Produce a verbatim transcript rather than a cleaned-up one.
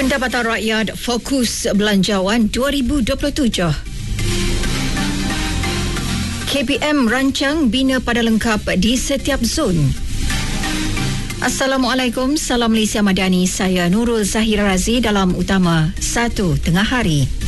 Pendapatan Rakyat Fokus Belanjawan dua ribu dua puluh tujuh. K P M rancang bina pada lengkap di setiap zon. Assalamualaikum, salam Malaysia Madani. Saya Nurul Zahira Razi dalam Utama satu Tengah Hari.